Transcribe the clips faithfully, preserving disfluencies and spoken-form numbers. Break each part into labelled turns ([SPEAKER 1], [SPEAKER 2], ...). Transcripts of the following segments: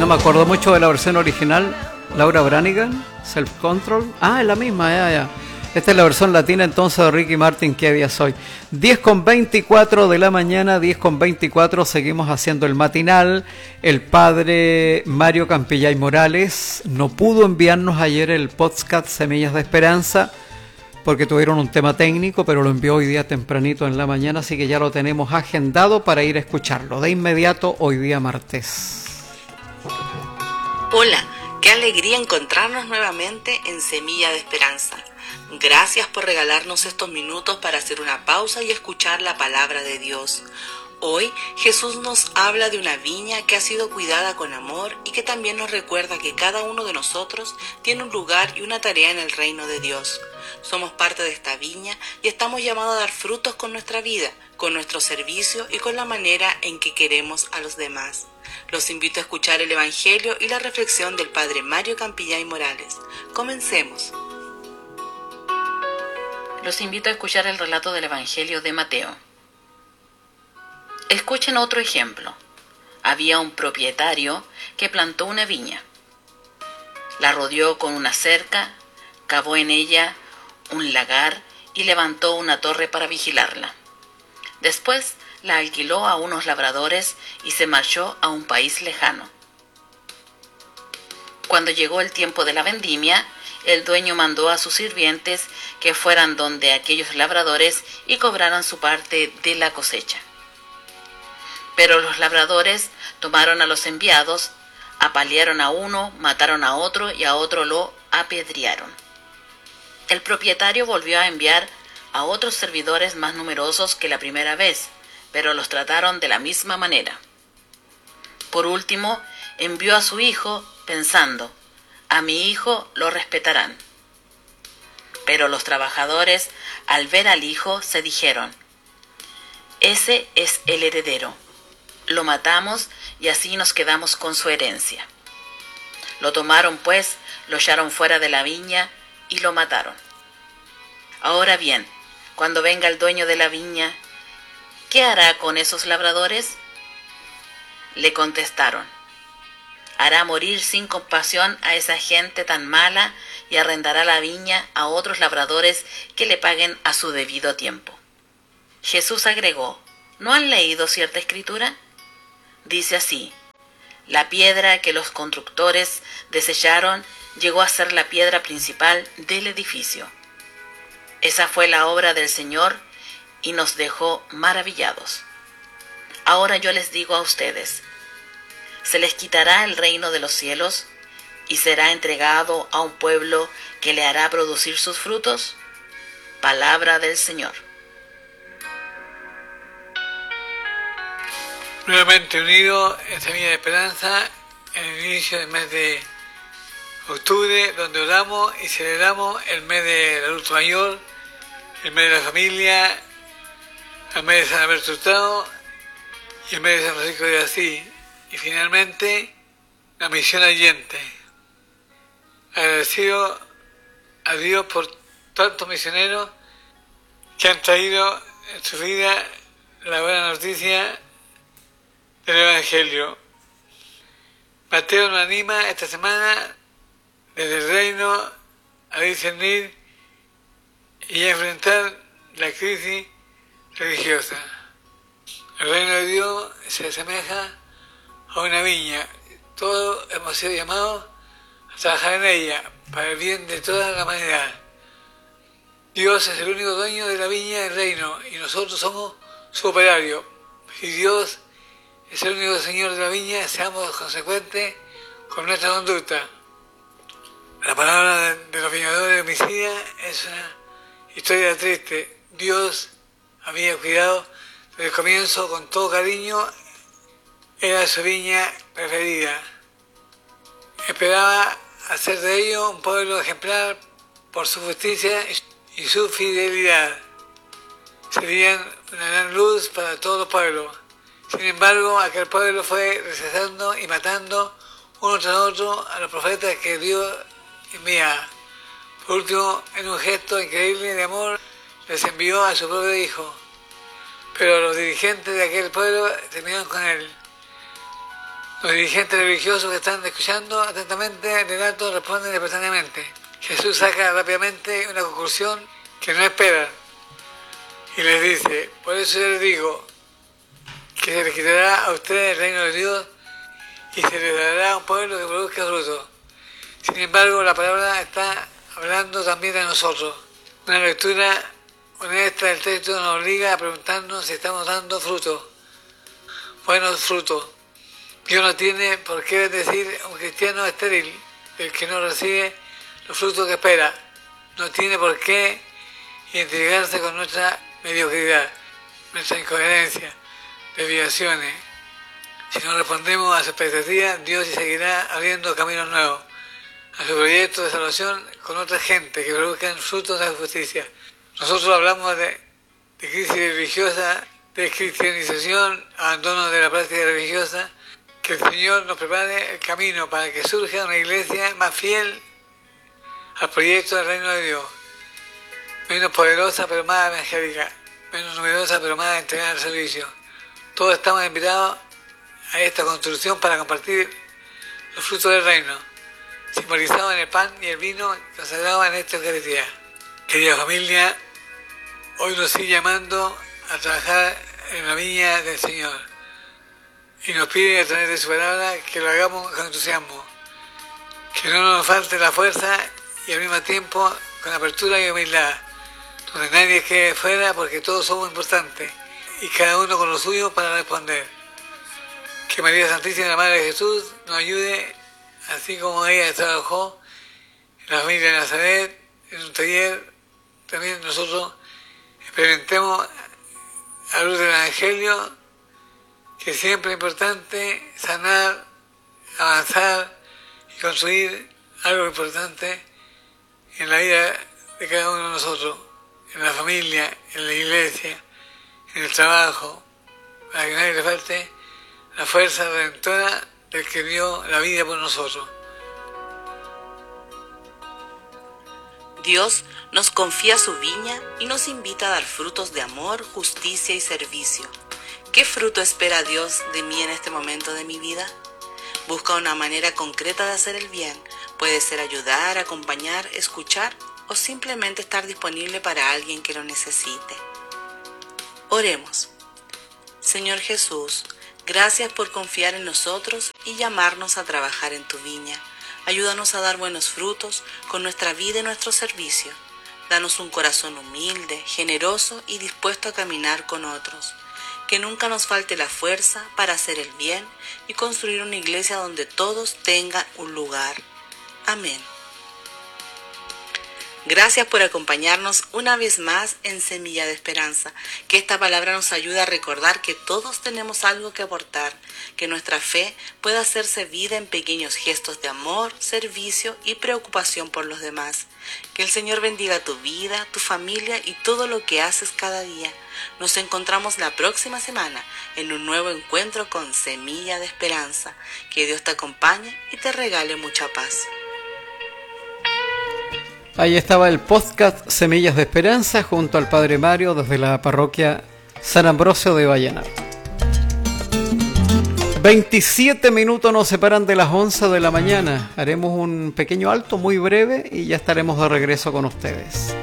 [SPEAKER 1] No me acuerdo mucho de la versión original. Laura Branigan, Self Control. Ah, es la misma, ya, ya. Esta es la versión latina entonces de Ricky Martin, ¿qué día soy? diez con veinticuatro de la mañana, diez con veinticuatro, seguimos haciendo el matinal. El padre Mario Campillay Morales no pudo enviarnos ayer el podcast Semillas de Esperanza porque tuvieron un tema técnico, pero lo envió hoy día tempranito en la mañana, así que ya lo tenemos agendado para ir a escucharlo de inmediato hoy día martes.
[SPEAKER 2] Hola, qué alegría encontrarnos nuevamente en Semilla de Esperanza. Gracias por regalarnos estos minutos para hacer una pausa y escuchar la palabra de Dios. Hoy Jesús nos habla de una viña que ha sido cuidada con amor y que también nos recuerda que cada uno de nosotros tiene un lugar y una tarea en el reino de Dios. Somos parte de esta viña y estamos llamados a dar frutos con nuestra vida, con nuestro servicio y con la manera en que queremos a los demás. Los invito a escuchar el Evangelio y la reflexión del Padre Mario Campillay Morales. Comencemos.
[SPEAKER 3] Los invito a escuchar el relato del Evangelio de Mateo. Escuchen otro ejemplo. Había un propietario que plantó una viña. La rodeó con una cerca, cavó en ella un lagar y levantó una torre para vigilarla. Después la alquiló a unos labradores y se marchó a un país lejano. Cuando llegó el tiempo de la vendimia, el dueño mandó a sus sirvientes que fueran donde aquellos labradores y cobraran su parte de la cosecha. Pero los labradores tomaron a los enviados, apalearon a uno, mataron a otro y a otro lo apedrearon. El propietario volvió a enviar a otros servidores más numerosos que la primera vez, pero los trataron de la misma manera. Por último, envió a su hijo pensando: a mi hijo lo respetarán. Pero los trabajadores, al ver al hijo, se dijeron: ese es el heredero. Lo matamos y así nos quedamos con su herencia. Lo tomaron pues, lo echaron fuera de la viña y lo mataron. Ahora bien, cuando venga el dueño de la viña, ¿qué hará con esos labradores? Le contestaron: hará morir sin compasión a esa gente tan mala y arrendará la viña a otros labradores que le paguen a su debido tiempo. Jesús agregó: ¿no han leído cierta escritura? Dice así: la piedra que los constructores desecharon llegó a ser la piedra principal del edificio. Esa fue la obra del Señor y nos dejó maravillados. Ahora yo les digo a ustedes: se les quitará el reino de los cielos y será entregado a un pueblo que le hará producir sus frutos. Palabra del Señor.
[SPEAKER 4] Nuevamente unido en Semilla de Esperanza en el inicio del mes de octubre, donde oramos y celebramos el mes del adulto mayor, el mes de la familia, el mes de San Alberto Hurtado y el mes de San Francisco de Asís. Y finalmente, la misión Allende. Agradecido a Dios por tantos misioneros que han traído en su vida la buena noticia del Evangelio. Mateo nos anima esta semana desde el reino a discernir y a enfrentar la crisis religiosa. El reino de Dios se asemeja a una viña. Todos hemos sido llamados a trabajar en ella para el bien de toda la humanidad. Dios es el único dueño de la viña del reino y nosotros somos su operario. Si Dios es el único señor de la viña, seamos consecuentes con nuestra conducta. La palabra de los viñadores homicidas es una historia triste. Dios había cuidado desde el comienzo con todo cariño. Era su viña preferida. Esperaba hacer de ellos un pueblo ejemplar por su justicia y su fidelidad. Serían una gran luz para todos los pueblos. Sin embargo, aquel pueblo fue rechazando y matando uno tras otro a los profetas que Dios envía. Por último, en un gesto increíble de amor, les envió a su propio hijo. Pero los dirigentes de aquel pueblo terminaron con él. Los dirigentes religiosos que están escuchando atentamente el relato responden espontáneamente. Jesús saca rápidamente una conclusión que no esperan y les dice: por eso yo les digo que se les quitará a ustedes el reino de Dios y se les dará a un pueblo que produzca fruto. Sin embargo, la palabra está hablando también a nosotros. Una lectura honesta del texto nos obliga a preguntarnos si estamos dando fruto, buenos frutos. Dios no tiene por qué decir un cristiano estéril, el que no recibe los frutos que espera. No tiene por qué identificarse con nuestra mediocridad, nuestra incoherencia, desviaciones. Si no respondemos a sus expectativas, Dios seguirá abriendo caminos nuevos a su proyecto de salvación con otra gente que produzcan frutos de justicia. Nosotros hablamos de, de crisis religiosa, de cristianización, abandono de la práctica religiosa. Que el Señor nos prepare el camino para que surja una iglesia más fiel al proyecto del reino de Dios, menos poderosa pero más evangélica, menos numerosa pero más entregada al servicio. Todos estamos invitados a esta construcción para compartir los frutos del reino, simbolizados en el pan y el vino consagrados en esta Eucaristía. Querida familia, hoy nos sigue llamando a trabajar en la viña del Señor. Y nos pide a través de su palabra que lo hagamos con entusiasmo, que no nos falte la fuerza y al mismo tiempo con apertura y humildad, donde nadie quede fuera porque todos somos importantes y cada uno con lo suyo para responder. Que María Santísima, la Madre de Jesús, nos ayude, así como ella trabajó en la familia de Nazaret, en un taller, también nosotros experimentemos a la luz del Evangelio que siempre es importante sanar, avanzar y construir algo importante en la vida de cada uno de nosotros, en la familia, en la iglesia, en el trabajo, para que nadie le falte la fuerza redentora del que dio la vida por nosotros.
[SPEAKER 2] Dios nos confía su viña y nos invita a dar frutos de amor, justicia y servicio. ¿Qué fruto espera Dios de mí en este momento de mi vida? Busca una manera concreta de hacer el bien. Puede ser ayudar, acompañar, escuchar o simplemente estar disponible para alguien que lo necesite. Oremos. Señor Jesús, gracias por confiar en nosotros y llamarnos a trabajar en tu viña. Ayúdanos a dar buenos frutos con nuestra vida y nuestro servicio. Danos un corazón humilde, generoso y dispuesto a caminar con otros. Que nunca nos falte la fuerza para hacer el bien y construir una iglesia donde todos tengan un lugar. Amén. Gracias por acompañarnos una vez más en Semilla de Esperanza. Que esta palabra nos ayude a recordar que todos tenemos algo que aportar, que nuestra fe pueda hacerse vida en pequeños gestos de amor, servicio y preocupación por los demás. Que el Señor bendiga tu vida, tu familia y todo lo que haces cada día. Nos encontramos la próxima semana en un nuevo encuentro con Semilla de Esperanza. Que Dios te acompañe y te regale mucha paz.
[SPEAKER 1] Ahí estaba el podcast Semillas de Esperanza junto al Padre Mario desde la parroquia San Ambrosio de Vallenar. veintisiete minutos nos separan de las once de la mañana. Haremos un pequeño alto muy breve y ya estaremos de regreso con ustedes.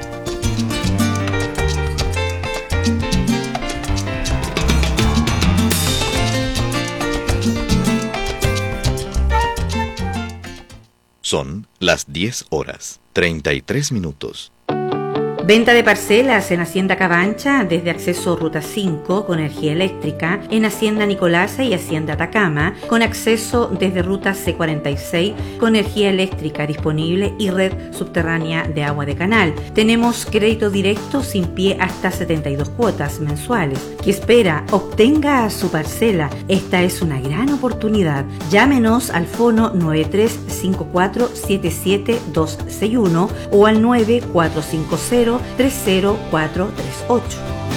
[SPEAKER 5] Son las diez horas, treinta y tres minutos.
[SPEAKER 6] Venta de parcelas en Hacienda Cabancha desde acceso Ruta cinco con energía eléctrica, en Hacienda Nicolasa y Hacienda Atacama con acceso desde Ruta C cuarenta y seis con energía eléctrica disponible y red subterránea de agua de canal. Tenemos crédito directo sin pie hasta setenta y dos cuotas mensuales. ¿Qué espera? Obtenga su parcela. Esta es una gran oportunidad. Llámenos al fono nueve tres cinco cuatro siete siete dos seis uno o al nueve cuatro cinco cero tres cero cuatro tres ocho.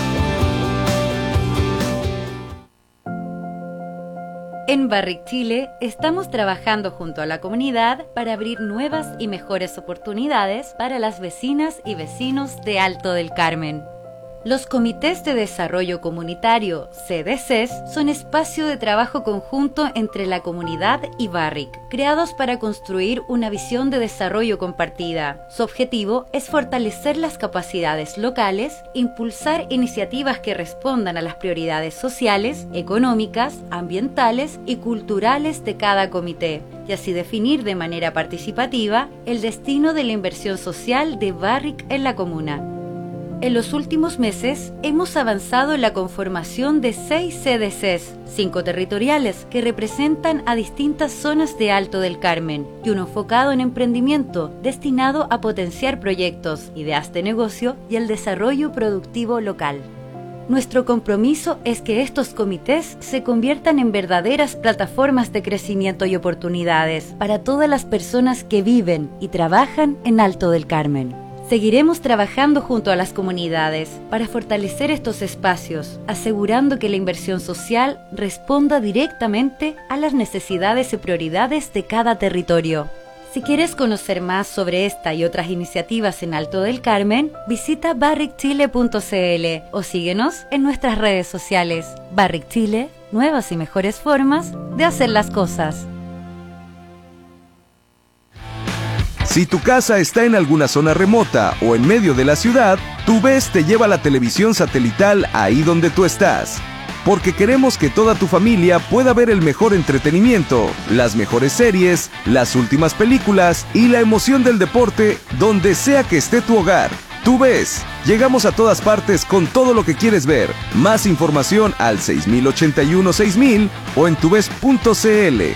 [SPEAKER 7] En Barrick Chile estamos trabajando junto a la comunidad para abrir nuevas y mejores oportunidades para las vecinas y vecinos de Alto del Carmen. Los comités de desarrollo comunitario, C D Cs, son espacio de trabajo conjunto entre la comunidad y Barrick, creados para construir una visión de desarrollo compartida. Su objetivo es fortalecer las capacidades locales, impulsar iniciativas que respondan a las prioridades sociales, económicas, ambientales y culturales de cada comité, y así definir de manera participativa el destino de la inversión social de Barrick en la comuna. En los últimos meses hemos avanzado en la conformación de seis C D Cs, cinco territoriales que representan a distintas zonas de Alto del Carmen y uno enfocado en emprendimiento destinado a potenciar proyectos, ideas de negocio y el desarrollo productivo local. Nuestro compromiso es que estos comités se conviertan en verdaderas plataformas de crecimiento y oportunidades para todas las personas que viven y trabajan en Alto del Carmen. Seguiremos trabajando junto a las comunidades para fortalecer estos espacios, asegurando que la inversión social responda directamente a las necesidades y prioridades de cada territorio. Si quieres conocer más sobre esta y otras iniciativas en Alto del Carmen, visita barrick chile punto c l o síguenos en nuestras redes sociales. Barrick Chile, nuevas y mejores formas de hacer las cosas.
[SPEAKER 8] Si tu casa está en alguna zona remota o en medio de la ciudad, TuVes te lleva la televisión satelital ahí donde tú estás. Porque queremos que toda tu familia pueda ver el mejor entretenimiento, las mejores series, las últimas películas y la emoción del deporte donde sea que esté tu hogar. TuVes, llegamos a todas partes con todo lo que quieres ver. Más información al seis mil ochenta y uno seis mil o en tuves punto c l.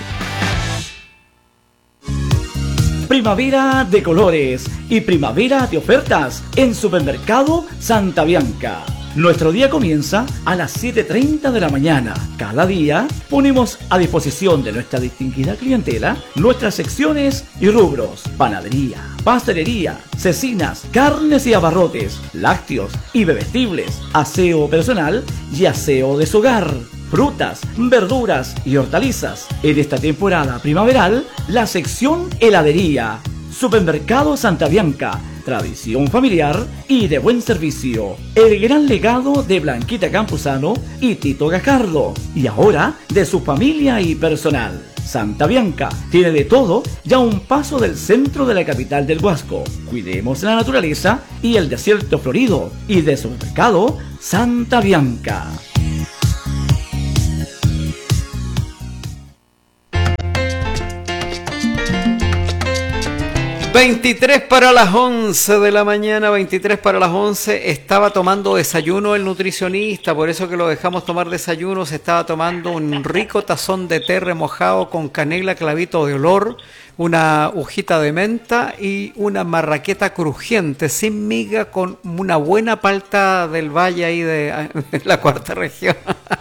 [SPEAKER 9] Primavera de colores y primavera de ofertas en Supermercado Santa Bianca. Nuestro día comienza a las siete treinta de la mañana. Cada día ponemos a disposición de nuestra distinguida clientela nuestras secciones y rubros: panadería, pastelería, cecinas, carnes y abarrotes, lácteos y bebestibles, aseo personal y aseo de su hogar, frutas, verduras y hortalizas. En esta temporada primaveral, la sección heladería. Supermercado Santa Bianca, tradición familiar y de buen servicio. El gran legado de Blanquita Campuzano y Tito Gajardo, y ahora de su familia y personal. Santa Bianca tiene de todo y a un paso del centro de la capital del Huasco. Cuidemos la naturaleza y el desierto florido, y de Supermercado Santa Bianca.
[SPEAKER 1] veintitrés para las once de la mañana, veintitrés para las once, estaba tomando desayuno el nutricionista, por eso que lo dejamos tomar desayuno. Se estaba tomando un rico tazón de té remojado con canela, clavito de olor, una hojita de menta y una marraqueta crujiente, sin miga, con una buena palta del valle ahí de, de la cuarta región.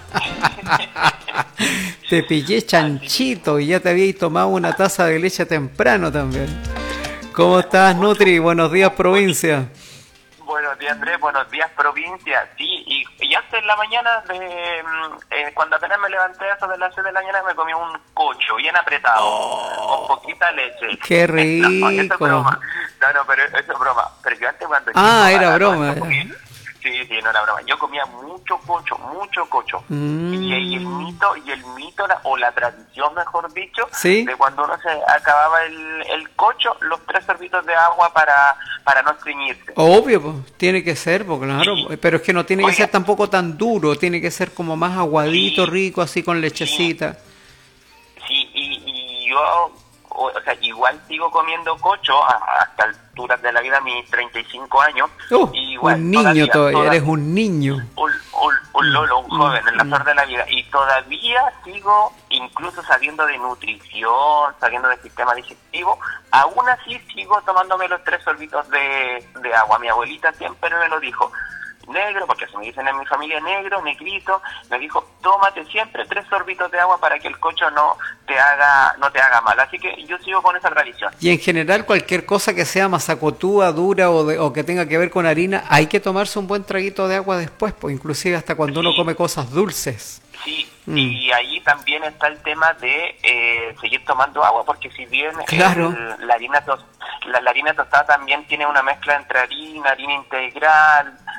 [SPEAKER 1] Te pillé chanchito y ya te habías tomado una taza de leche temprano también. ¿Cómo estás, Nutri? Buenos días, provincia.
[SPEAKER 10] Buenos días, Andrés. Buenos días, provincia. Sí, y, y antes en la mañana, de, eh, cuando apenas me levanté a eso de las seis de la mañana, me comí un cocho bien apretado, oh, con poquita leche.
[SPEAKER 1] ¡Qué rico!
[SPEAKER 10] No, eso es broma. No, no, pero eso es broma. Pero yo antes cuando...
[SPEAKER 1] Ah,
[SPEAKER 10] chico,
[SPEAKER 1] era broma.
[SPEAKER 10] Comí, sí, sí, no era broma. Yo comía mucho cocho, mucho cocho. Mm. Y, y el mito, y el mito, o la tradición, mejor dicho, ¿sí?, de cuando uno se acababa el, el cocho, los tres sorbitos de agua para, para no estreñirse.
[SPEAKER 1] Obvio, pues, tiene que ser, porque claro, sí. Pero es que no tiene Oiga. que ser tampoco tan duro, tiene que ser como más aguadito, sí, rico, así con lechecita.
[SPEAKER 10] Sí, sí y, y yo... O sea, igual sigo comiendo cocho hasta alturas de la vida, mis treinta y cinco años.
[SPEAKER 1] Uh,
[SPEAKER 10] y igual,
[SPEAKER 1] un niño todavía, todavía, eres un niño.
[SPEAKER 10] Un, un, un lolo, un joven, mm, en la flor de la vida. Y todavía sigo, incluso sabiendo de nutrición, sabiendo de sistema digestivo, aún así sigo tomándome los tres sorbitos de, de agua. Mi abuelita siempre me lo dijo. Negro, porque se me dicen en mi familia negro, negrito, me dijo, tómate siempre tres sorbitos de agua para que el cocho no te haga no te haga mal. Así que yo sigo con esa tradición.
[SPEAKER 1] Y en general cualquier cosa que sea masacotúa, dura o, de, o que tenga que ver con harina, hay que tomarse un buen traguito de agua después, pues inclusive hasta cuando sí. uno come cosas dulces.
[SPEAKER 10] Sí, mm. y ahí también está el tema de eh, seguir tomando agua, porque si bien
[SPEAKER 1] claro.
[SPEAKER 10] el, la harina tos, la, la harina tostada también tiene una mezcla entre harina, harina integral,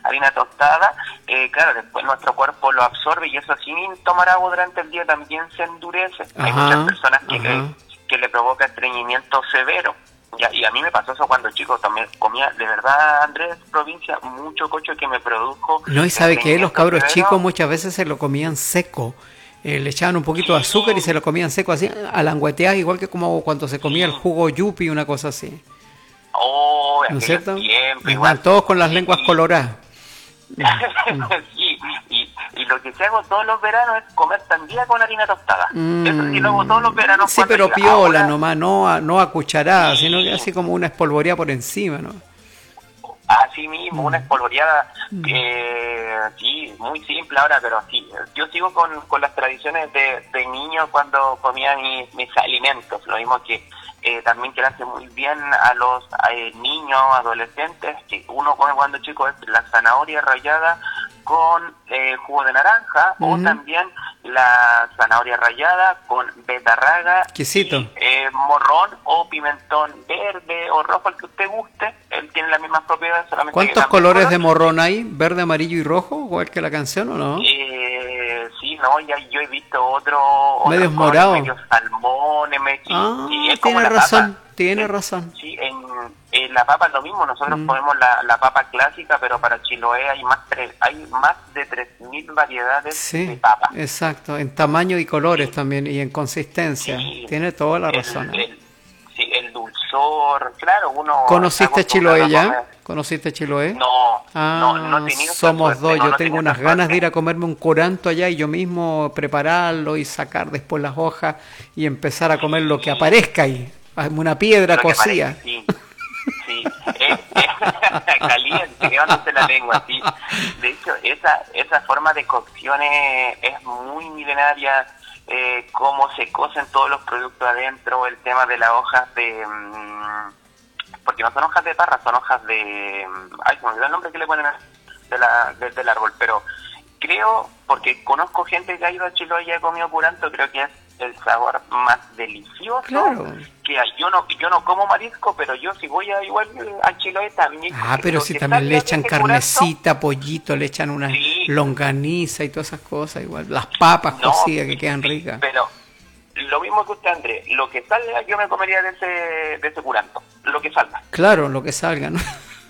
[SPEAKER 10] harina tostada, eh, claro, después nuestro cuerpo lo absorbe y eso sin tomar agua durante el día también se endurece.
[SPEAKER 1] Ajá,
[SPEAKER 10] Hay muchas personas que
[SPEAKER 1] ajá.
[SPEAKER 10] le, que le provoca estreñimiento severo. Ya, y a mí me pasó eso cuando chico, también comía, de verdad, Andrés, provincia, mucho cocho que me produjo.
[SPEAKER 1] No, y sabe que los
[SPEAKER 10] estreñimiento
[SPEAKER 1] cabros
[SPEAKER 10] severo.
[SPEAKER 1] chicos muchas veces se lo comían seco. Eh, le echaban un poquito de azúcar y se lo comían seco, así, a langueteadas, igual que como cuando se comía el jugo yupi, una cosa así.
[SPEAKER 10] Oh,
[SPEAKER 1] ¿No es
[SPEAKER 10] aquellos
[SPEAKER 1] cierto?
[SPEAKER 10] tiempos,
[SPEAKER 1] Igual,
[SPEAKER 10] igual.
[SPEAKER 1] todos con las lenguas
[SPEAKER 10] Sí.
[SPEAKER 1] coloradas.
[SPEAKER 10] Sí, y, y lo que sí hago todos los veranos es comer sandía con harina tostada.
[SPEAKER 1] Mm.
[SPEAKER 10] Eso sí lo hago todos los veranos.
[SPEAKER 1] Sí,
[SPEAKER 10] cuando
[SPEAKER 1] pero
[SPEAKER 10] llega.
[SPEAKER 1] piola
[SPEAKER 10] Ahora,
[SPEAKER 1] nomás, no a, no a cucharadas,
[SPEAKER 10] Sí.
[SPEAKER 1] sino que así como una espolvoreada por encima, ¿no?
[SPEAKER 10] así mismo,
[SPEAKER 1] Mm.
[SPEAKER 10] una espolvoreada, eh, sí, muy simple ahora, pero sí. Yo sigo con, con las tradiciones de, de niño cuando comía mis, mis alimentos, lo mismo que eh, también que le hace muy bien a los eh, niños, adolescentes, que uno come cuando chico es la zanahoria rallada con eh, jugo de naranja,
[SPEAKER 1] Ujú.
[SPEAKER 10] o también la zanahoria rallada con betarraga,
[SPEAKER 1] Exquisito.
[SPEAKER 10] y, eh, morrón o pimentón verde o rojo, el que usted guste. Él tiene las mismas propiedades, solamente que
[SPEAKER 1] ¿Cuántos
[SPEAKER 10] cambia el
[SPEAKER 1] colores
[SPEAKER 10] color.
[SPEAKER 1] de morrón hay? ¿Verde, amarillo y rojo? ¿Igual que la canción o no?
[SPEAKER 10] Eh, sí, no, ya yo he visto otro,
[SPEAKER 1] Medios
[SPEAKER 10] otros colores,
[SPEAKER 1] morados.
[SPEAKER 10] medios salmones, me, sí,
[SPEAKER 1] Ah,
[SPEAKER 10] sí, es como
[SPEAKER 1] tiene
[SPEAKER 10] la
[SPEAKER 1] razón,
[SPEAKER 10] papa.
[SPEAKER 1] tiene
[SPEAKER 10] Sí,
[SPEAKER 1] razón.
[SPEAKER 10] Sí, en, en la papa es lo mismo, nosotros
[SPEAKER 1] Mm.
[SPEAKER 10] ponemos la, la papa clásica, pero para Chiloé hay más tres, hay más de tres mil variedades
[SPEAKER 1] Sí,
[SPEAKER 10] de papa.
[SPEAKER 1] exacto, en tamaño y colores también, y en consistencia.
[SPEAKER 10] Sí.
[SPEAKER 1] Tiene toda la
[SPEAKER 10] El-
[SPEAKER 1] razón. ¿eh?
[SPEAKER 10] el- sí, el dulzor, claro, uno...
[SPEAKER 1] ¿Conociste
[SPEAKER 10] está acostumbrado
[SPEAKER 1] Chiloé
[SPEAKER 10] a
[SPEAKER 1] ya?
[SPEAKER 10] comer.
[SPEAKER 1] ¿Conociste Chiloé?
[SPEAKER 10] No,
[SPEAKER 1] Ah,
[SPEAKER 10] no, no he tenido esa
[SPEAKER 1] somos
[SPEAKER 10] suerte,
[SPEAKER 1] dos.
[SPEAKER 10] no,
[SPEAKER 1] Yo
[SPEAKER 10] no he
[SPEAKER 1] tengo
[SPEAKER 10] tenido
[SPEAKER 1] unas
[SPEAKER 10] esa
[SPEAKER 1] ganas de
[SPEAKER 10] suerte.
[SPEAKER 1] ir a comerme un curanto allá y yo mismo prepararlo y sacar después las hojas y empezar a comer lo que aparezca ahí. Hazme una piedra
[SPEAKER 10] Lo que
[SPEAKER 1] cocida.
[SPEAKER 10] parece, sí, sí, es, es caliente, quedándose la lengua, sí. De hecho, esa esa forma de cocción es, es muy milenaria, eh, cómo se cocen todos los productos adentro, el tema de las hojas de... mm, porque no son hojas de parra, son hojas de... mm, ay, se me olvidó el nombre que le ponen a- de la, de- del árbol, pero creo, porque conozco gente que ha ido a Chiloé y ha comido curanto, creo que es el sabor más delicioso.
[SPEAKER 1] Claro.
[SPEAKER 10] Que hay. yo no yo no como marisco, pero yo si voy a igual a Chiloé también.
[SPEAKER 1] Ah, pero
[SPEAKER 10] lo
[SPEAKER 1] si
[SPEAKER 10] que
[SPEAKER 1] también le
[SPEAKER 10] salga de
[SPEAKER 1] echan
[SPEAKER 10] ese
[SPEAKER 1] carnecita, pollito, le echan una
[SPEAKER 10] Sí.
[SPEAKER 1] longaniza y todas esas cosas, igual. Las papas
[SPEAKER 10] No,
[SPEAKER 1] cocidas que quedan ricas.
[SPEAKER 10] Pero lo mismo que usted, Andrés, lo que salga yo me comería de ese de ese curanto, lo que salga.
[SPEAKER 1] Claro, lo que salga, ¿no?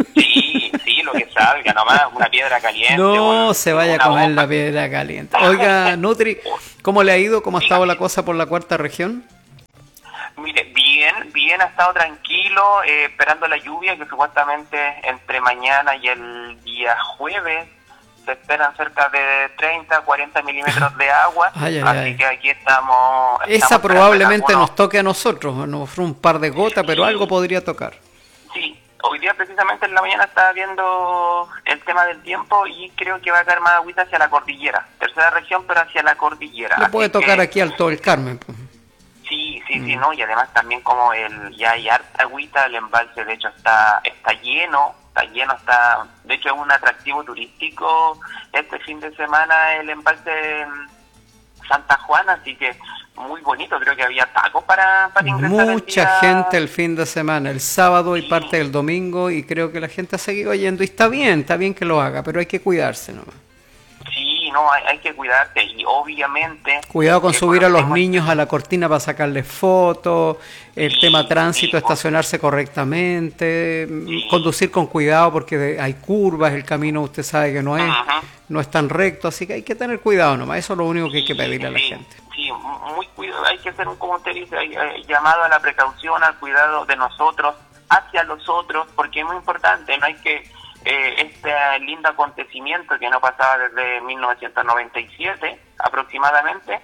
[SPEAKER 10] Sí, sí, lo que salga, nomás una piedra caliente.
[SPEAKER 1] No
[SPEAKER 10] un-
[SPEAKER 1] se vaya a
[SPEAKER 10] una
[SPEAKER 1] comer
[SPEAKER 10] hoja.
[SPEAKER 1] la piedra caliente. Oiga, Nutri, ¿cómo le ha ido? ¿Cómo ha estado la cosa por la cuarta región?
[SPEAKER 10] Mire, bien, bien, ha estado tranquilo, eh, esperando la lluvia que supuestamente entre mañana y el día jueves se esperan cerca de treinta, cuarenta milímetros de agua,
[SPEAKER 1] Ay, ay,
[SPEAKER 10] así
[SPEAKER 1] ay.
[SPEAKER 10] que aquí estamos...
[SPEAKER 1] Esa
[SPEAKER 10] estamos
[SPEAKER 1] probablemente
[SPEAKER 10] esperando
[SPEAKER 1] nos toque a nosotros, nos fue un par de gotas, pero algo podría tocar.
[SPEAKER 10] algunos- Sí, hoy día precisamente en la mañana estaba viendo el tema del tiempo y creo que va a caer más agüita hacia la cordillera, tercera región, pero hacia la cordillera.
[SPEAKER 1] Le
[SPEAKER 10] así
[SPEAKER 1] puede tocar
[SPEAKER 10] que-
[SPEAKER 1] aquí al Todo el Carmen. Pues.
[SPEAKER 10] Sí, sí, sí, ¿no? Y además también como el ya hay harta agüita, el embalse de hecho está está lleno, está lleno, está... De hecho es un atractivo turístico este fin de semana el embalse mm, Santa Juana, así que muy bonito, creo que había tacos para, para ingresar el
[SPEAKER 1] Mucha
[SPEAKER 10] día.
[SPEAKER 1] gente el fin de semana, el sábado y parte del domingo, y creo que la gente ha seguido yendo. Y está bien, está bien que lo haga, pero hay que cuidarse nomás.
[SPEAKER 10] Sí, no, hay, hay que cuidarse y obviamente...
[SPEAKER 1] Cuidado con
[SPEAKER 10] eh,
[SPEAKER 1] subir a los
[SPEAKER 10] conocemos-
[SPEAKER 1] niños a la cortina para sacarles fotos, el
[SPEAKER 10] Sí,
[SPEAKER 1] tema tránsito,
[SPEAKER 10] sí,
[SPEAKER 1] estacionarse correctamente,
[SPEAKER 10] Sí.
[SPEAKER 1] conducir con cuidado porque de- hay curvas, el camino usted sabe que no es,
[SPEAKER 10] Ajá.
[SPEAKER 1] no es tan recto, así que hay que tener cuidado nomás, eso es lo único que hay que pedirle a la
[SPEAKER 10] Sí,
[SPEAKER 1] gente.
[SPEAKER 10] Sí, muy cuidado, hay que hacer, un, como usted dice, hay, hay llamado a la precaución, al cuidado de nosotros, hacia los otros, porque es muy importante, no hay que, eh, este lindo acontecimiento que no pasaba desde mil novecientos noventa y siete aproximadamente,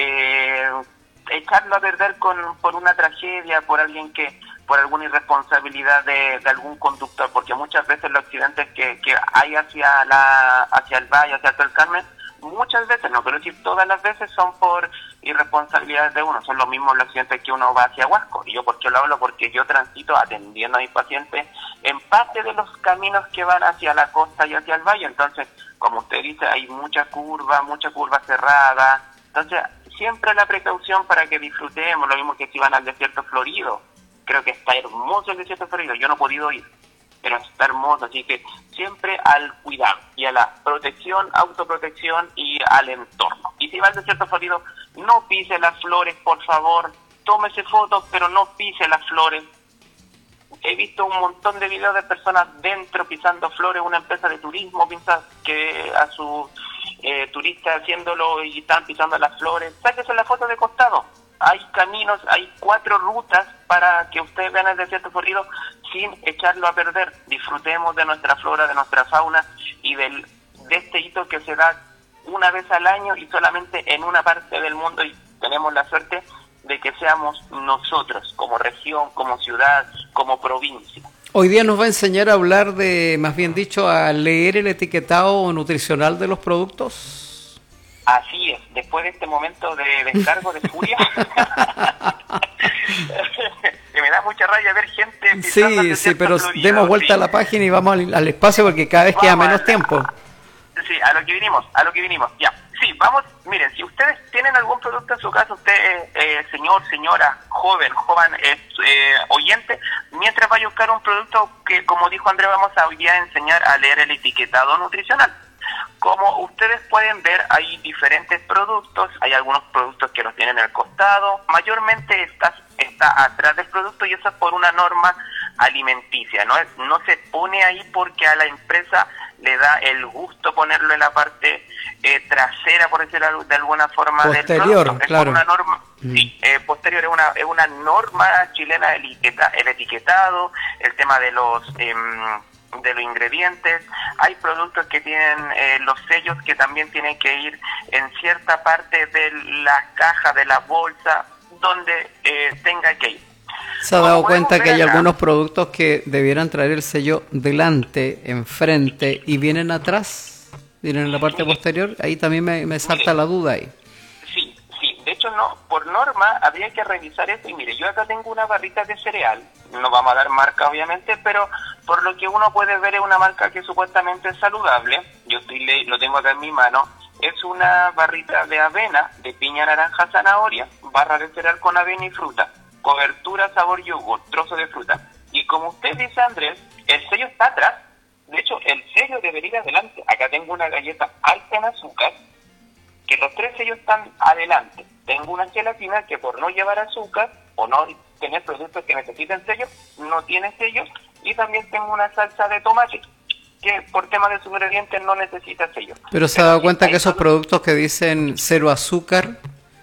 [SPEAKER 10] eh, echarlo a perder con, por una tragedia, por alguien que, por alguna irresponsabilidad de, de algún conductor, porque muchas veces los accidentes que, que hay hacia la, hacia el Valle, hacia el Carmen, muchas veces, no quiero decir todas las veces, son por irresponsabilidades de uno, son los mismos los accidentes que uno va hacia Huasco. Y yo, ¿por qué lo hablo? Porque yo transito atendiendo a mis pacientes en parte de los caminos que van hacia la costa y hacia el valle, entonces, como usted dice, hay mucha curva, mucha curva cerrada, entonces siempre la precaución para que disfrutemos, lo mismo que si van al desierto florido, creo que está hermoso el desierto florido, yo no he podido ir, pero está hermoso, así que siempre al cuidado y a la protección, autoprotección y al entorno. Y si va al desierto florido, no pise las flores, por favor, tómese fotos, pero no pise las flores. He visto un montón de videos de personas dentro pisando flores, una empresa de turismo piensa que a sus eh, turistas haciéndolo y están pisando las flores. Sáquese la foto de costado. Hay caminos, hay cuatro rutas para que ustedes vean el desierto florido sin echarlo a perder. Disfrutemos de nuestra flora, de nuestra fauna y del, de este hito que se da una vez al año y solamente en una parte del mundo, y tenemos la suerte de que seamos nosotros, como región, como ciudad, como provincia.
[SPEAKER 1] Hoy día nos va a enseñar a hablar de, más bien dicho, a leer el etiquetado nutricional de los productos.
[SPEAKER 10] Así es, después de este momento de descargo de furia, que me da mucha rabia ver gente...
[SPEAKER 1] Sí, sí, pero florido, demos vuelta sí. a la página y vamos al, al espacio porque cada vez vamos queda menos la... tiempo.
[SPEAKER 10] Sí, a lo que vinimos, a lo que vinimos, ya. Sí, vamos, miren, si ustedes tienen algún producto en su casa, usted, eh, señor, señora, joven, joven, eh, eh, oyente, mientras vaya a buscar un producto que, como dijo Andrés, vamos a hoy día enseñar a leer el etiquetado nutricional. Como ustedes pueden ver, hay diferentes productos, hay algunos productos que los tienen al costado, mayormente está, está atrás del producto y eso es por una norma alimenticia, no es, no se pone ahí porque a la empresa le da el gusto ponerlo en la parte eh, trasera, por decirlo de alguna forma,
[SPEAKER 1] posterior,
[SPEAKER 10] del producto.
[SPEAKER 1] Claro.
[SPEAKER 10] Es una norma, mm. sí, eh, posterior es una, es una norma chilena, el, etiqueta, el etiquetado, el tema de los... Eh, de los ingredientes. Hay productos que tienen eh, los sellos que también tienen que ir en cierta parte de la caja, de la bolsa, donde eh, tenga que ir.
[SPEAKER 1] ¿Se ha dado cuenta que hay acá algunos productos que debieran traer el sello delante, enfrente y vienen atrás? ¿Vienen en la parte mire, posterior? Ahí también me, me salta mire, la duda ahí.
[SPEAKER 10] Sí, sí. De hecho, no, por norma habría que revisar esto. Y mire, yo acá tengo una barrita de cereal. No vamos a dar marca, obviamente, pero por lo que uno puede ver es una marca que supuestamente es saludable. Yo estoy le lo tengo acá en mi mano. Es una barrita de avena, de piña, naranja, zanahoria, barra de cereal con avena y fruta, cobertura, sabor yogur, trozo de fruta. Y como usted dice, Andrés, el sello está atrás. De hecho, el sello debería ir adelante. Acá tengo una galleta alta en azúcar, que los tres sellos están adelante. Tengo una gelatina que por no llevar azúcar o no tener productos que necesiten sellos, no tiene sellos. Y también tengo una salsa de tomate que por tema de sus ingredientes no necesita sellos.
[SPEAKER 1] Pero se ha dado cuenta que esos productos que dicen cero azúcar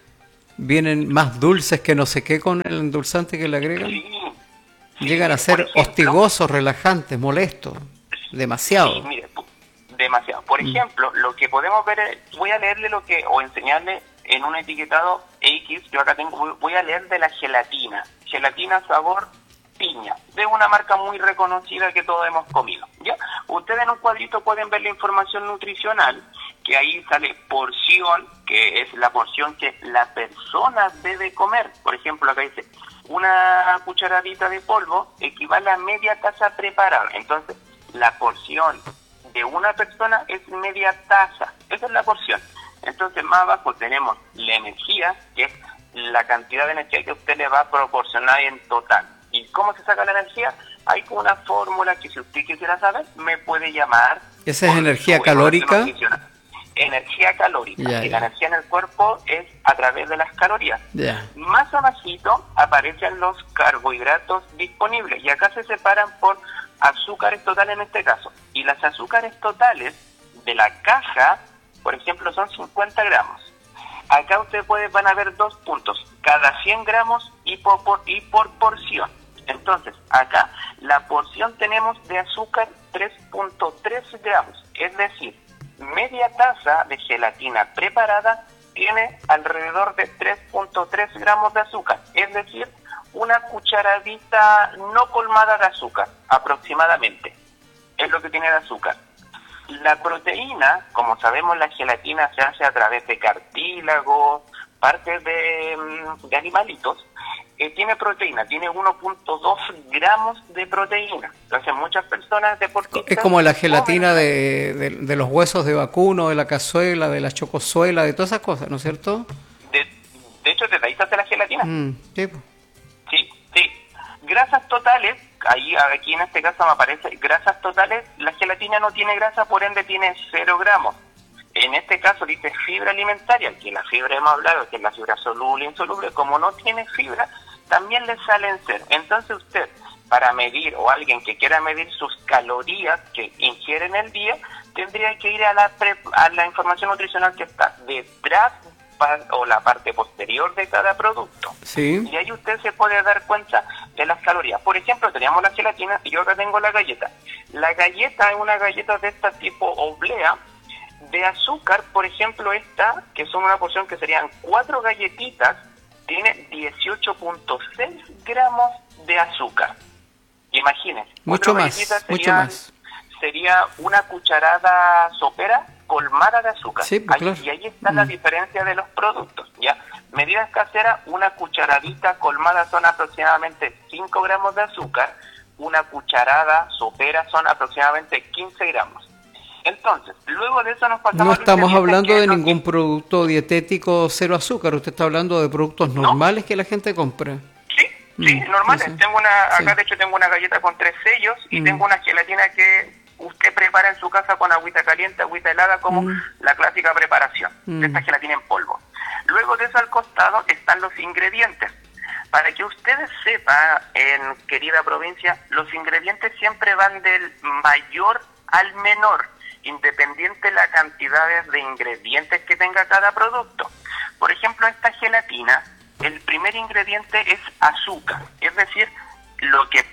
[SPEAKER 1] vienen más dulces que no sé qué con el endulzante que le agregan.
[SPEAKER 10] Sí, sí,
[SPEAKER 1] llegan
[SPEAKER 10] mire,
[SPEAKER 1] a ser
[SPEAKER 10] ejemplo,
[SPEAKER 1] hostigosos, relajantes, molestos, demasiado.
[SPEAKER 10] Sí, mire, demasiado. Por mm. ejemplo, lo que podemos ver es, voy a leerle lo que, o enseñarle en un etiquetado X, yo acá tengo, voy a leer de la gelatina, gelatina sabor piña, de una marca muy reconocida que todos hemos comido. ¿Ya? Ustedes en un cuadrito pueden ver la información nutricional, que ahí sale porción, que es la porción que la persona debe comer. Por ejemplo, acá dice, una cucharadita de polvo equivale a media taza preparada. Entonces, la porción de una persona es media taza. Esa es la porción. Entonces, más abajo tenemos la energía, que es la cantidad de energía que usted le va a proporcionar en total. ¿Y cómo se saca la energía? Hay una fórmula que si usted quisiera saber, me puede llamar.
[SPEAKER 1] ¿Esa es energía calórica?
[SPEAKER 10] Energía calórica.
[SPEAKER 1] Yeah,
[SPEAKER 10] y
[SPEAKER 1] yeah.
[SPEAKER 10] la energía en el cuerpo es a través de las calorías.
[SPEAKER 1] Yeah.
[SPEAKER 10] Más abajito aparecen los carbohidratos disponibles. Y acá se separan por azúcares totales en este caso. Y las azúcares totales de la caja, por ejemplo, son cincuenta gramos. Acá ustedes pueden, van a ver dos puntos, cada cien gramos y por, por, y por porción. Entonces, acá la porción tenemos de azúcar tres punto tres gramos, es decir, media taza de gelatina preparada tiene alrededor de tres punto tres gramos de azúcar, es decir, una cucharadita no colmada de azúcar, aproximadamente, es lo que tiene de azúcar. La proteína, como sabemos, la gelatina se hace a través de cartílagos, partes de, de animalitos, eh, tiene proteína, tiene uno punto dos gramos de proteína. Entonces muchas personas deportistas...
[SPEAKER 1] Es como la gelatina de, de, de los huesos de vacuno, de la cazuela, de la chocosuela, de todas esas cosas, ¿no es cierto?
[SPEAKER 10] De, de hecho, ¿te ahí se hace la gelatina?
[SPEAKER 1] Mm, sí.
[SPEAKER 10] Sí, sí. Grasas totales, ahí aquí en este caso me aparece grasas totales, la gelatina no tiene grasa, por ende tiene cero gramos. En este caso dice fibra alimentaria, que la fibra hemos hablado, que es la fibra soluble e insoluble, como no tiene fibra, también le salen cero. Entonces usted, para medir, o alguien que quiera medir sus calorías que ingiere en el día, tendría que ir a la, pre, a la información nutricional que está detrás o la parte posterior de cada producto.
[SPEAKER 1] Sí.
[SPEAKER 10] Y ahí usted se puede dar cuenta de las calorías. Por ejemplo, teníamos la gelatina y yo acá tengo la galleta. La galleta es una galleta de este tipo oblea de azúcar. Por ejemplo, esta, que son una porción que serían cuatro galletitas, tiene dieciocho punto seis gramos de azúcar. Imagínense.
[SPEAKER 1] Mucho más,
[SPEAKER 10] serían,
[SPEAKER 1] mucho más.
[SPEAKER 10] Sería una cucharada sopera colmada de azúcar.
[SPEAKER 1] Sí, pues, claro.
[SPEAKER 10] Ahí, y ahí está
[SPEAKER 1] mm.
[SPEAKER 10] la diferencia de los productos, ¿ya? Medidas caseras, una cucharadita colmada son aproximadamente cinco gramos de azúcar, una cucharada sopera son aproximadamente quince gramos. Entonces, luego de eso nos pasamos...
[SPEAKER 1] No estamos hablando de ningún
[SPEAKER 10] que...
[SPEAKER 1] producto dietético cero azúcar, usted está hablando de productos normales, ¿no?, que la gente compra.
[SPEAKER 10] Sí, sí, mm, normales. Sí, sí. Tengo una, acá
[SPEAKER 1] sí.
[SPEAKER 10] de hecho tengo una galleta con tres sellos y
[SPEAKER 1] mm.
[SPEAKER 10] tengo una gelatina que usted prepara en su casa con agüita caliente, agüita helada, como mm. la clásica preparación mm. de esta gelatina en polvo. Luego de eso al costado están los ingredientes. Para que ustedes sepan, en querida provincia, los ingredientes siempre van del mayor al menor, independiente de la cantidad de ingredientes que tenga cada producto. Por ejemplo, esta gelatina, el primer ingrediente es azúcar, es decir, lo que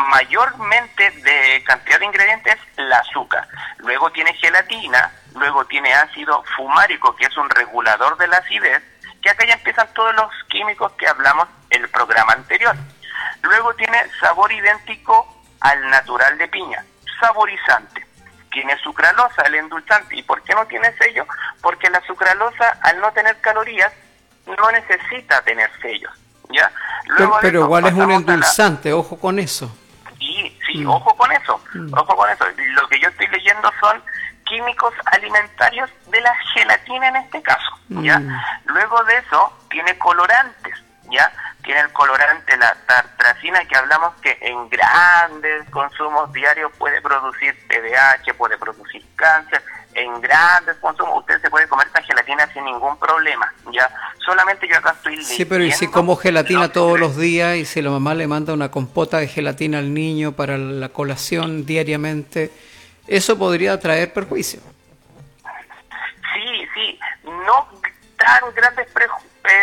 [SPEAKER 10] mayormente de cantidad de ingredientes es el azúcar. Luego tiene gelatina, luego tiene ácido fumárico, que es un regulador de la acidez, que acá ya empiezan todos los químicos que hablamos en el programa anterior. Luego tiene sabor idéntico al natural de piña, saborizante. Tiene sucralosa, el endulzante. ¿Y por qué no tiene sello? Porque la sucralosa, al no tener calorías, no necesita tener sellos, ¿ya?
[SPEAKER 1] Luego pero pero igual es un endulzante, la... ojo con eso.
[SPEAKER 10] Sí, sí, mm. ojo con eso, mm. ojo con eso. Lo que yo estoy leyendo son químicos alimentarios de la gelatina en este caso, ¿ya? Mm. Luego de eso tiene colorantes, ¿ya? Tiene el colorante, la tartrazina, que hablamos que en grandes consumos diarios puede producir T D A H, puede producir cáncer. En grandes consumos usted se puede comer esta gelatina sin ningún problema, ¿ya? Solamente yo acá estoy leyendo...
[SPEAKER 1] Sí, pero ¿y si como gelatina todos los días y si la mamá le manda una compota de gelatina al niño para la colación diariamente, eso podría traer perjuicio?
[SPEAKER 10] Sí, sí, no tan grandes prejuicios.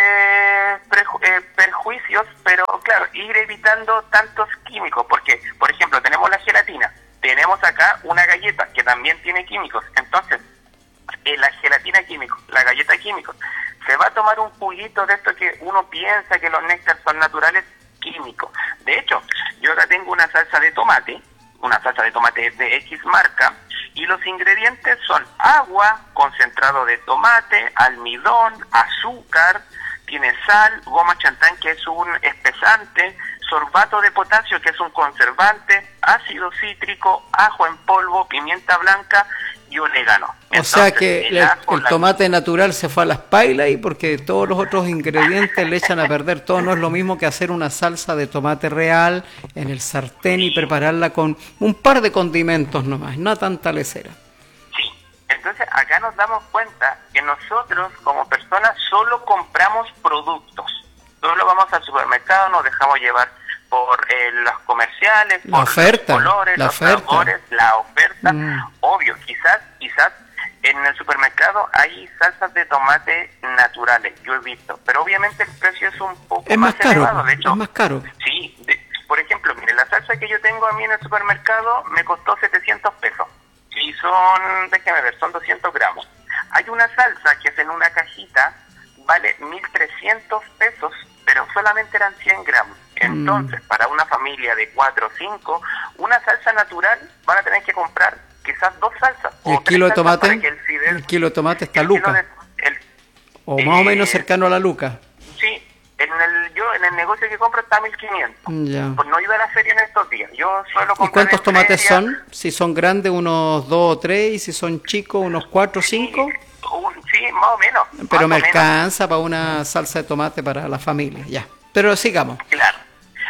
[SPEAKER 10] Eh, preju eh, perjuicios, pero claro, ir evitando tantos químicos, porque, por ejemplo, tenemos la gelatina, tenemos acá una galleta que también tiene químicos, entonces, eh, la gelatina químico, la galleta químicos, se va a tomar un juguito de esto que uno piensa que los néctares son naturales, químicos. De hecho, yo acá tengo una salsa de tomate, una salsa de tomate de X marca, y los ingredientes son agua, concentrado de tomate, almidón, azúcar, tiene sal, goma chantán, que es un espesante, sorbato de potasio, que es un conservante, ácido cítrico, ajo en polvo, pimienta blanca y orégano.
[SPEAKER 1] O Entonces, sea que el, el, el tomate natural se fue a las pailas y porque todos los otros ingredientes le echan a perder. Todo no es lo mismo que hacer una salsa de tomate real en el sartén y prepararla con un par de condimentos nomás, no tanta lecera.
[SPEAKER 10] Sí, entonces acá nos damos cuenta que nosotros como personas solo compramos productos. Solo vamos al supermercado, nos dejamos llevar por eh, los comerciales,
[SPEAKER 1] la
[SPEAKER 10] por
[SPEAKER 1] oferta,
[SPEAKER 10] los colores,
[SPEAKER 1] la
[SPEAKER 10] los
[SPEAKER 1] oferta.
[SPEAKER 10] sabores, la oferta.
[SPEAKER 1] Mm.
[SPEAKER 10] Obvio, quizás, quizás en el supermercado hay salsas de tomate naturales, yo he visto, pero obviamente el precio es un poco
[SPEAKER 1] es
[SPEAKER 10] más,
[SPEAKER 1] más caro,
[SPEAKER 10] elevado. De hecho,
[SPEAKER 1] es más caro.
[SPEAKER 10] Sí, de, por ejemplo, mire, la salsa que yo tengo a mí en el supermercado me costó setecientos pesos y son, déjeme ver, son doscientos gramos. Hay una salsa que es en una cajita, vale mil trescientos pesos, pero solamente eran cien gramos. Entonces, mm. para una familia de cuatro o cinco, una salsa natural van a tener que comprar quizás dos salsas.
[SPEAKER 1] ¿Y el
[SPEAKER 10] o
[SPEAKER 1] kilo de tomate?
[SPEAKER 10] El, fidel,
[SPEAKER 1] el kilo de tomate está luca. De, el, o más eh, o menos cercano a la luca.
[SPEAKER 10] Sí, en el, yo en el negocio que compro está a mil quinientos.
[SPEAKER 1] Ya.
[SPEAKER 10] Pues no iba a la feria en estos días. Yo suelo comprar.
[SPEAKER 1] ¿Y cuántos tomates feria, son? Si son grandes, unos dos o tres, y si son chicos, unos cuatro o cinco.
[SPEAKER 10] Un, sí, más o menos.
[SPEAKER 1] Pero me alcanza
[SPEAKER 10] menos.
[SPEAKER 1] para una salsa de tomate para la familia, ya. Pero sigamos.
[SPEAKER 10] Claro. Entonces,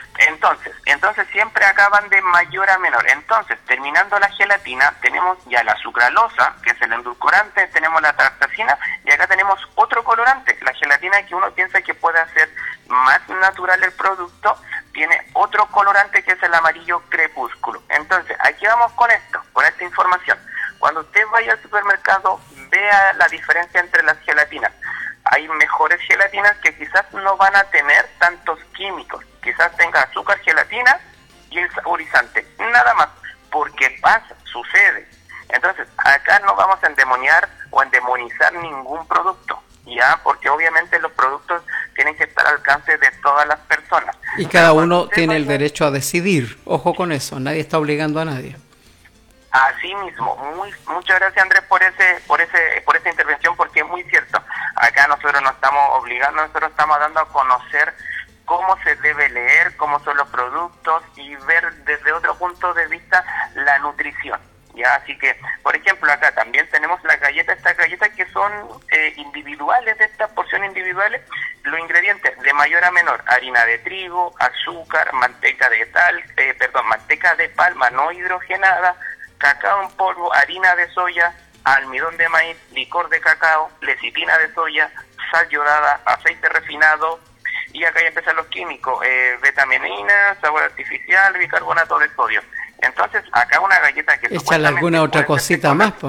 [SPEAKER 10] Entonces, entonces siempre acaban de mayor a menor. Entonces, terminando la gelatina, tenemos ya la sucralosa, que es el endulcorante, tenemos la tartacina, y acá tenemos otro colorante. La gelatina, que uno piensa que puede hacer más natural el producto, tiene otro colorante que es el amarillo crepúsculo. Entonces, aquí vamos con esto, con esta información. Cuando usted vaya al supermercado, vea la diferencia entre las gelatinas. Hay mejores gelatinas que quizás no van a tener tantos químicos. Quizás tenga azúcar, gelatina y el saborizante. Nada más, porque pasa, sucede. Entonces, acá no vamos a endemoniar o endemonizar ningún producto, ¿ya? Porque obviamente los productos tienen que estar al alcance de todas las personas.
[SPEAKER 1] Y cada uno tiene el derecho a decidir. Ojo con eso, nadie está obligando a nadie.
[SPEAKER 10] Así mismo, muy, muchas gracias Andrés por ese, por ese, por esa intervención, porque es muy cierto. Acá nosotros no estamos obligando, nosotros estamos dando a conocer cómo se debe leer, cómo son los productos y ver desde otro punto de vista la nutrición. Ya, así que, por ejemplo, acá también tenemos las galletas, estas galletas que son eh, individuales, de estas porciones individuales, los ingredientes de mayor a menor: harina de trigo, azúcar, manteca de tal, eh, perdón, manteca de palma no hidrogenada, cacao en polvo, harina de soya, almidón de maíz, licor de cacao, lecitina de soya, sal yodada, aceite refinado, y acá ya empiezan los químicos, eh, betaminina, sabor artificial, bicarbonato de sodio. Entonces, acá una galleta que...
[SPEAKER 1] Échale alguna otra cosita más, pues.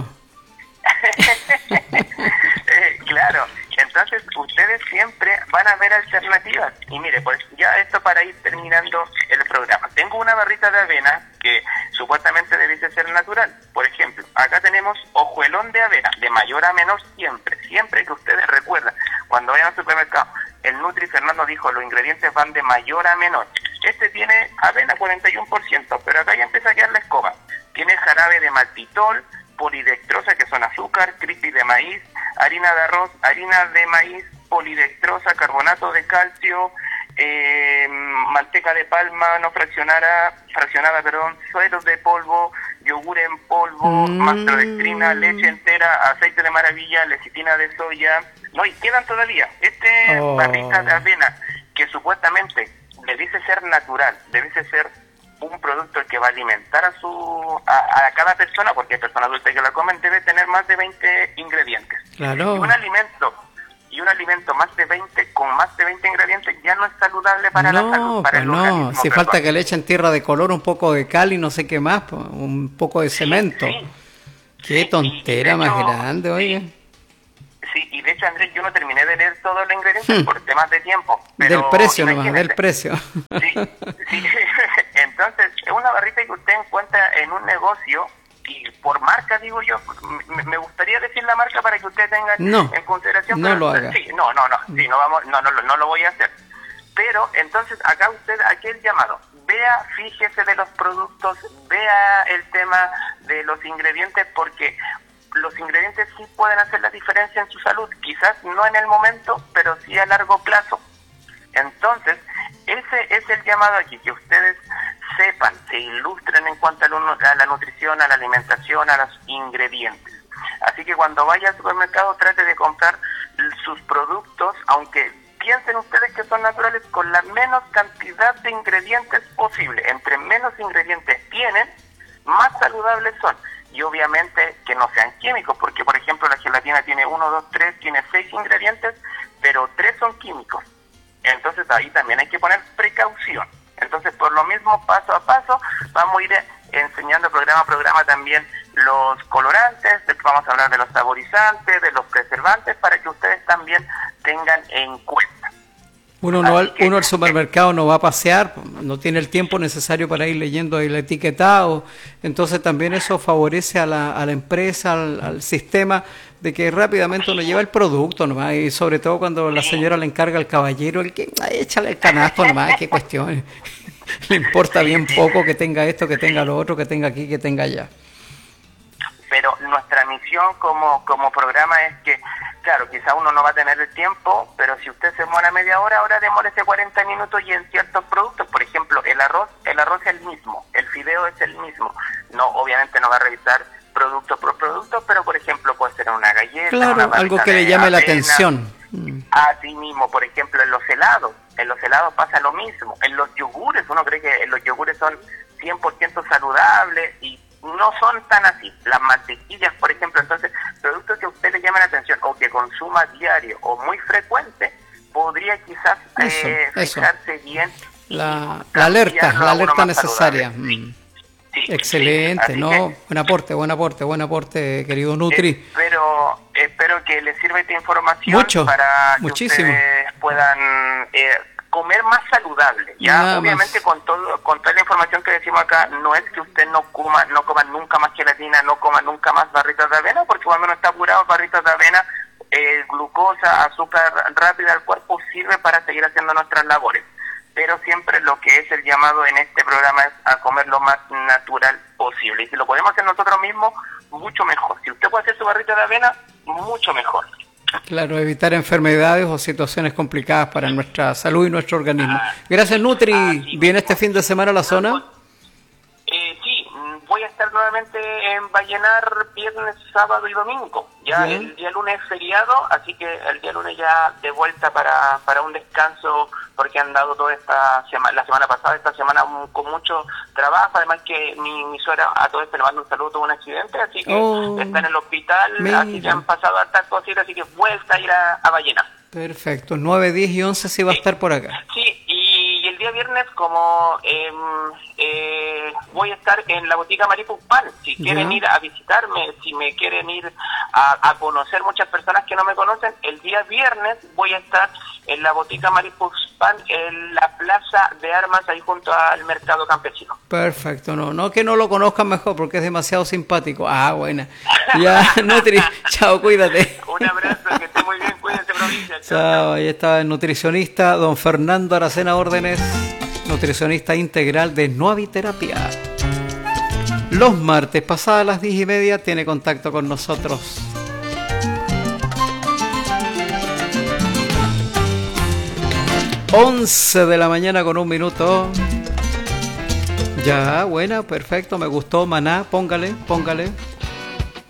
[SPEAKER 10] eh, claro, entonces ustedes siempre van a ver alternativas. Y mire, pues ya esto para ir terminando el programa. Tengo una barrita de avena que supuestamente debe ser natural. Por ejemplo, acá tenemos hojuelón de avena, de mayor a menor siempre. Siempre que ustedes recuerdan, cuando vayan al supermercado, el Nutri Fernando dijo, los ingredientes van de mayor a menor. Este tiene avena cuarenta y uno por ciento, pero acá ya empieza a quedar la escoba. Tiene jarabe de maltitol, polidextrosa, que son azúcar, crispy de maíz, harina de arroz, harina de maíz, polidextrosa, carbonato de calcio, eh, manteca de palma no fraccionada, fraccionada, perdón, sueros de polvo, yogur en polvo, mm. maltodextrina, leche entera, aceite de maravilla, lecitina de soya. No, y quedan todavía. Este oh. barrita de avena, que supuestamente debe ser natural, debe ser un producto que va a alimentar a su a, a cada persona, porque hay personas adultas que la comen, debe tener más de veinte ingredientes.
[SPEAKER 1] Claro.
[SPEAKER 10] Y un alimento y un alimento más de veinte con más de veinte ingredientes ya no es saludable para
[SPEAKER 1] no,
[SPEAKER 10] la salud, para
[SPEAKER 1] pues
[SPEAKER 10] el
[SPEAKER 1] no,
[SPEAKER 10] organismo.
[SPEAKER 1] Si
[SPEAKER 10] perdón.
[SPEAKER 1] falta que le echen tierra de color, un poco de cal y no sé qué más, pues, un poco de cemento.
[SPEAKER 10] Sí, sí.
[SPEAKER 1] Qué tontera
[SPEAKER 10] sí,
[SPEAKER 1] más
[SPEAKER 10] hecho,
[SPEAKER 1] grande, oiga.
[SPEAKER 10] Sí. Sí, y de hecho, Andrés, yo no terminé de leer todos los ingredientes hmm. por temas de tiempo. Pero
[SPEAKER 1] del precio nomás, del precio.
[SPEAKER 10] Sí, sí. Entonces, es una barrita que usted encuentra en un negocio, y por marca, digo yo, me, me gustaría decir la marca para que usted tenga
[SPEAKER 1] no,
[SPEAKER 10] en consideración.
[SPEAKER 1] No
[SPEAKER 10] pero,
[SPEAKER 1] lo haga.
[SPEAKER 10] Sí, no, no, no, sí, no, vamos, no, no, no lo voy a hacer. Pero, entonces, acá usted, aquí el llamado, vea, fíjese de los productos, vea el tema de los ingredientes, porque los ingredientes sí pueden hacer la diferencia en su salud, quizás no en el momento, pero sí a largo plazo. Entonces, ese es el llamado aquí, que ustedes sepan, se ilustren en cuanto a la nutrición, a la alimentación, a los ingredientes. Así que cuando vaya al supermercado, trate de comprar sus productos, aunque piensen ustedes que son naturales, con la menos cantidad de ingredientes posible. Entre menos ingredientes tienen, más saludables son. Y obviamente que no sean químicos, porque por ejemplo la gelatina tiene uno, dos, tres, tiene seis ingredientes, pero tres son químicos. Entonces ahí también hay que poner precaución. Entonces por lo mismo, paso a paso, vamos a ir enseñando programa a programa también los colorantes, vamos a hablar de los saborizantes, de los preservantes, para que ustedes también tengan en cuenta.
[SPEAKER 1] Uno, no al, uno al supermercado no va a pasear, no tiene el tiempo necesario para ir leyendo el etiquetado, entonces también eso favorece a la, a la empresa, al, al sistema, de que rápidamente uno lleva el producto nomás, y sobre todo cuando la señora le encarga al caballero, el que ay, échale el canasto nomás, qué cuestión, le importa bien poco que tenga esto, que tenga lo otro, que tenga aquí, que tenga allá.
[SPEAKER 10] Pero nuestra misión como, como programa es que, claro, quizá uno no va a tener el tiempo, pero si usted se demora media hora, ahora demórese cuarenta minutos, y en ciertos productos, por ejemplo, el arroz, el arroz es el mismo, el fideo es el mismo. No, obviamente no va a revisar producto por producto, pero por ejemplo puede ser una galleta,
[SPEAKER 1] claro,
[SPEAKER 10] una
[SPEAKER 1] algo que le llame
[SPEAKER 10] avena,
[SPEAKER 1] la atención.
[SPEAKER 10] Así mismo, por ejemplo, en los helados, En los helados pasa lo mismo. En los yogures, uno cree que en los yogures son cien por ciento saludables y no son tan así. Las mantequillas, por ejemplo, entonces, productos que a usted le llamen la atención o que consuma diario o muy frecuente, podría quizás
[SPEAKER 1] eso,
[SPEAKER 10] eh, fijarse
[SPEAKER 1] eso.
[SPEAKER 10] bien.
[SPEAKER 1] La, la alerta, la alerta necesaria.
[SPEAKER 10] Sí. Sí,
[SPEAKER 1] excelente,
[SPEAKER 10] sí,
[SPEAKER 1] ¿no?
[SPEAKER 10] Que,
[SPEAKER 1] buen aporte, buen aporte, buen aporte, querido Nutri.
[SPEAKER 10] Espero, espero que les sirva esta información
[SPEAKER 1] Mucho,
[SPEAKER 10] para que
[SPEAKER 1] muchísimo.
[SPEAKER 10] ustedes puedan eh, comer más saludable. Ya,
[SPEAKER 1] Nada
[SPEAKER 10] obviamente
[SPEAKER 1] más.
[SPEAKER 10] con todo, con toda la información que decimos acá, no es que usted no coma, no coma nunca más gelatina, no coma nunca más barritas de avena, porque cuando uno está apurado, barritas de avena, eh, glucosa, azúcar rápida al cuerpo sirve para seguir haciendo nuestras labores. Pero siempre lo que es el llamado en este programa es a comer lo más natural posible. Y si lo podemos hacer nosotros mismos, mucho mejor. Si usted puede hacer su barrita de avena, mucho mejor.
[SPEAKER 1] Claro, evitar enfermedades o situaciones complicadas para nuestra salud y nuestro organismo. Gracias, Nutri.
[SPEAKER 10] Ah, sí,
[SPEAKER 1] ¿Viene este fin de semana a la zona?
[SPEAKER 10] Eh, sí, voy a estar nuevamente en Vallenar viernes, sábado y domingo. Ya
[SPEAKER 1] Bien.
[SPEAKER 10] El día lunes es feriado, así que el día lunes ya de vuelta para, para un descanso, porque han dado toda esta semana, la semana pasada, esta semana um, con mucho trabajo. Además que mi, mi suegra, a todo esto le mando un saludo, tuvo un accidente, así que
[SPEAKER 1] Oh,
[SPEAKER 10] está en el hospital,
[SPEAKER 1] mira.
[SPEAKER 10] así que han pasado hartas cositas, así que vuelta a ir a, a Vallenar.
[SPEAKER 1] Perfecto, nueve, diez y once sí va a estar por acá.
[SPEAKER 10] Sí, y el día viernes, como eh, eh, voy a estar en la botica Maripuz Pan, si quieren
[SPEAKER 1] Ya.
[SPEAKER 10] ir a visitarme, si me quieren ir a, a conocer muchas personas que no me conocen, el día viernes voy a estar en la botica Maripuz Pan, en la plaza de armas, ahí junto al mercado campesino.
[SPEAKER 1] Perfecto, no, no que no lo conozcan mejor porque es demasiado simpático. Ah, buena. Ya, Nutri, chao, cuídate.
[SPEAKER 10] Un abrazo, que esté muy bien, cuídense, provincia.
[SPEAKER 1] Chao, ahí está el nutricionista don Fernando Aracena Órdenes, nutricionista integral de Nuaviterapia. Los martes, pasadas las diez y media, tiene contacto con nosotros. once de la mañana con un minuto. Ya, buena, perfecto, me gustó. Maná, póngale, póngale.